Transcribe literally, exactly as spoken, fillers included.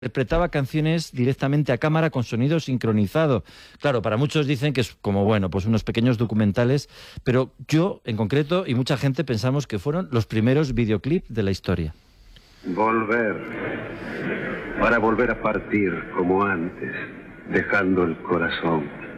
interpretaba canciones directamente a cámara con sonido sincronizado. Claro, para muchos dicen que es como, bueno, pues unos pequeños documentales, pero yo, en concreto, y mucha gente pensamos que fueron los primeros videoclips de la historia. Volver, para volver a partir como antes, dejando el corazón.